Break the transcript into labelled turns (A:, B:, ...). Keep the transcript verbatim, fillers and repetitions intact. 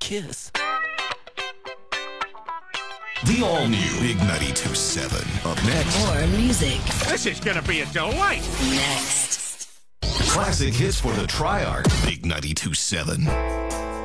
A: kiss.
B: The all-new Big ninety-two point seven. Up next.
C: More music.
D: This is gonna be a delight.
C: Next.
B: Classic hits for the Triarch. Big ninety-two point seven.